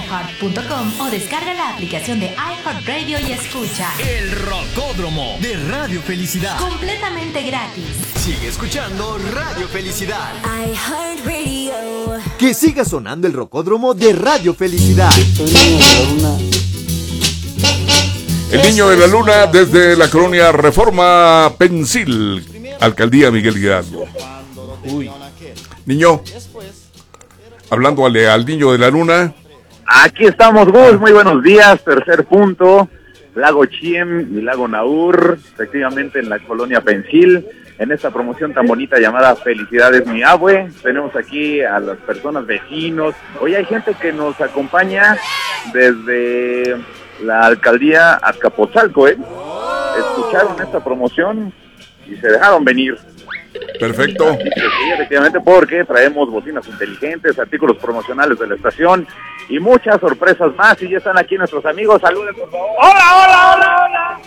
iHeart.com o descarga la aplicación de iHeartRadio y escucha El Rocódromo de Radio Felicidad. completamente gratis. Sigue escuchando Radio Felicidad. iHeartRadio. Que siga sonando el Rocódromo de Radio Felicidad. El Niño de la Luna desde la colonia Reforma Pensil, Alcaldía Miguel Hidalgo. Uy. Niño, hablándole al Niño de la Luna. Aquí estamos, Gus, muy buenos días, tercer punto, Lago Chiem y Lago Naur, efectivamente en la colonia Pensil, en esta promoción tan bonita llamada Felicidades Mi Abue. Tenemos aquí a las personas vecinos, hoy hay gente que nos acompaña desde la alcaldía Azcapotzalco, escucharon esta promoción y se dejaron venir. Perfecto. Sí, efectivamente, porque traemos bocinas inteligentes, artículos promocionales de la estación y muchas sorpresas más. Y ya están aquí nuestros amigos. Saluden, por favor. Hola.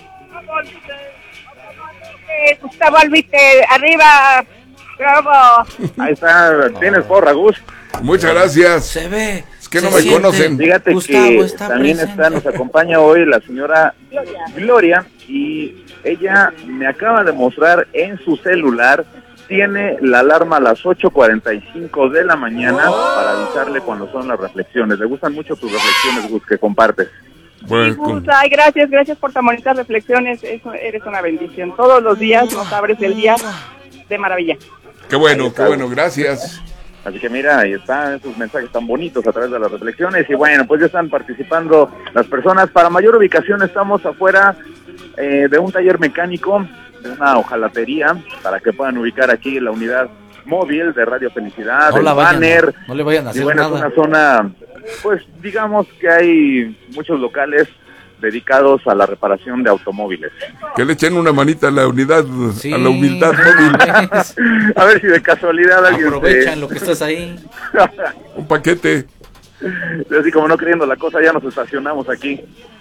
Gustavo Albite, arriba. Bravo. Ahí está, tienes porra, Gus. Muchas gracias. Se ve. Es que no me conocen. Fíjate Gustavo que está también presente. nos acompaña hoy la señora Gloria y ella me acaba de mostrar en su celular, tiene la alarma a las 8:45 de la mañana para avisarle cuando son las reflexiones. Le gustan mucho tus reflexiones, Gus, que compartes. Bueno, Gus, ay, gracias por tan bonitas reflexiones. Eres una bendición. Todos los días nos abres el día de maravilla. qué bueno, gracias. Así que mira, ahí están esos mensajes tan bonitos a través de las reflexiones. Y bueno, pues ya están participando las personas. Para mayor ubicación estamos afuera de un taller mecánico, de una hojalatería, para que puedan ubicar aquí la unidad móvil de Radio Felicidad, No el la vayan, banner. no le vayan a Y hacer bueno, nada. es una zona, pues digamos que hay muchos locales dedicados a la reparación de automóviles. Que le echen una manita a la unidad, Sí. a la humildad móvil. A ver si de casualidad alguien Aprovechan lo que estás ahí. Un paquete. así como no creyendo la cosa, ya nos estacionamos aquí.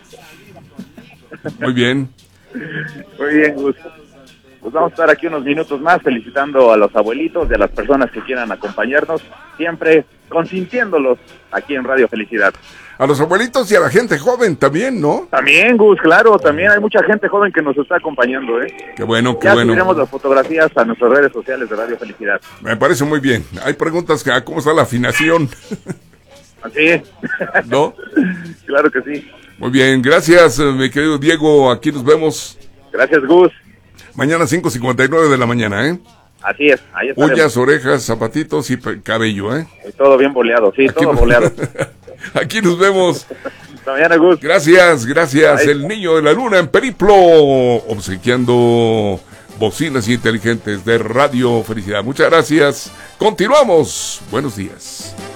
Muy bien. Muy bien, Gus. Pues vamos a estar aquí unos minutos más felicitando a los abuelitos y a las personas que quieran acompañarnos, siempre consintiéndolos aquí en Radio Felicidad. A los abuelitos y a la gente joven también, ¿no? También, Gus, claro, también hay mucha gente joven que nos está acompañando, Qué bueno, qué Ya bueno. subiremos las fotografías a nuestras redes sociales de Radio Felicidad. Me parece muy bien. Hay preguntas que cómo está la afinación, Así, ¿no? claro que sí. Muy bien, gracias, mi querido Diego. Aquí nos vemos Gracias, Gus. mañana 5:59 de la mañana, ¿eh? Así es, ahí estaremos. Uñas, orejas, zapatitos y cabello, ¿eh? Y todo bien boleado, sí, todo boleado. Aquí nos vemos. Hasta mañana, Gus. Gracias. Bye. El Niño de la Luna en periplo, obsequiando bocinas inteligentes de Radio Felicidad. Muchas gracias. Continuamos. Buenos días.